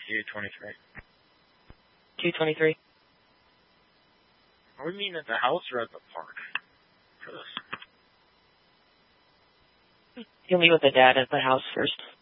223. 223. Are we meeting at the house or at the park for this? You'll meet with the dad at the house first.